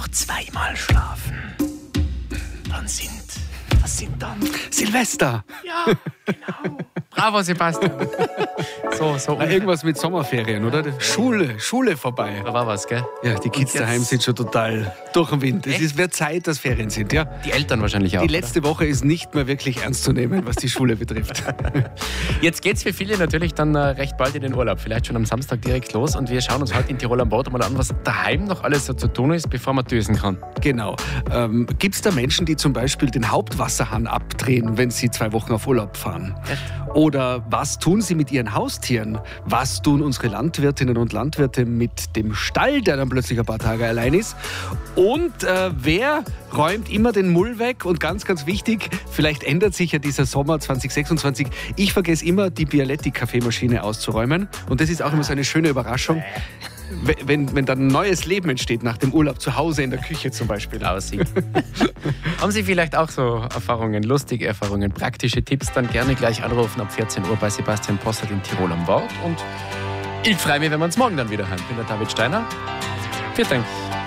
noch zweimal schlafen, das sind dann Silvester. Ja, genau. Bravo, Sebastian. So. Irgendwas mit Sommerferien, oder? Schule vorbei. Da war was, gell? Ja, die Kids daheim sind schon total durch den Wind. Es wird Zeit, dass Ferien sind, ja. Die Eltern wahrscheinlich auch. Die letzte Woche ist nicht mehr wirklich ernst zu nehmen, was die Schule betrifft. Jetzt geht's für viele natürlich dann recht bald in den Urlaub. Vielleicht schon am Samstag direkt los. Und wir schauen uns heute in Tirol am Boot mal an, was daheim noch alles so zu tun ist, bevor man düsen kann. Genau. Gibt es da Menschen, die zum Beispiel den Hauptwasserhahn abdrehen, wenn sie 2 Wochen auf Urlaub fahren? Oder was tun sie mit ihren Haustieren? Was tun unsere Landwirtinnen und Landwirte mit dem Stall, der dann plötzlich ein paar Tage allein ist? Und wer räumt immer den Müll weg? Und ganz, ganz wichtig, vielleicht ändert sich ja dieser Sommer 2026. Ich vergesse immer, die Bialetti-Kaffeemaschine auszuräumen. Und das ist auch immer so eine schöne Überraschung. Wenn dann ein neues Leben entsteht nach dem Urlaub zu Hause in der Küche zum Beispiel. Aussieht. Haben Sie vielleicht auch so Erfahrungen, lustige Erfahrungen, praktische Tipps? Dann gerne gleich anrufen ab 14 Uhr bei Sebastian Possert in Tirol am Wort. Und ich freue mich, wenn wir uns morgen dann wieder hören. Ich bin der David Steiner. Vielen Dank.